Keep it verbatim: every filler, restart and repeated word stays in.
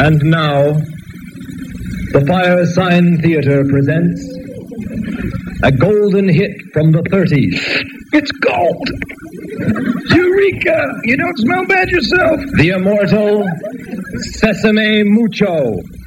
And now, the Firesign Theater presents a golden hit from the thirties. It's gold! Eureka! You don't smell bad yourself. The immortal Sesame Mucho.